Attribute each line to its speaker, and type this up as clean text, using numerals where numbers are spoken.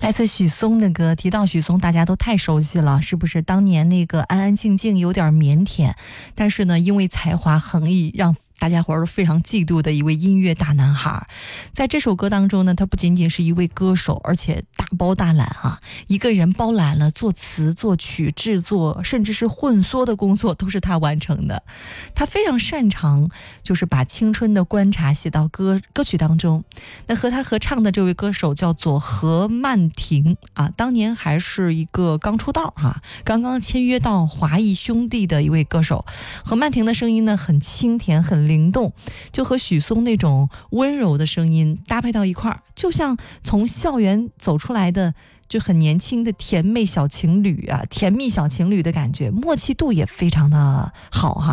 Speaker 1: 来自许嵩的歌，提到许嵩大家都太熟悉了，是不是？当年那个安安静静有点腼腆，但是呢因为才华横溢让大家伙儿都非常嫉妒的一位音乐大男孩。在这首歌当中呢，他不仅仅是一位歌手，而且大包大揽啊，一个人包揽了作词、作曲、制作，甚至是混缩的工作都是他完成的。他非常擅长就是把青春的观察写到歌曲当中。那和他合唱的这位歌手叫做何曼婷啊，当年还是一个刚出道啊，刚刚签约到华谊兄弟的一位歌手。何曼婷的声音呢很清甜很灵动，就和许嵩那种温柔的声音搭配到一块儿，就像从校园走出来的就很年轻的甜蜜小情侣啊，甜蜜小情侣的感觉，默契度也非常的好哈。